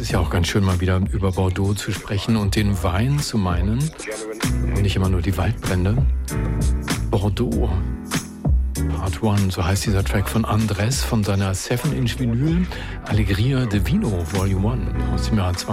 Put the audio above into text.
Ist ja auch ganz schön, mal wieder über Bordeaux zu sprechen und den Wein zu meinen. Und nicht immer nur die Waldbrände. Bordeaux. Part 1, so heißt dieser Track von Andres von seiner 7-Inch Vinyl Alegria de Vino Volume 1 aus dem Jahr